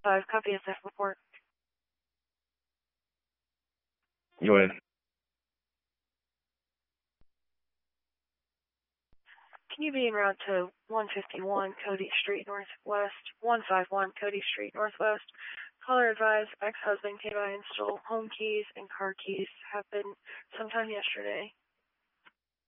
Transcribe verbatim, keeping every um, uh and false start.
five, copy S F report. Go ahead. Can you be en route to one fifty-one Cody Street Northwest, one fifty-one Cody Street Northwest? Caller advised ex-husband came by and stole home keys and car keys. Happened sometime yesterday.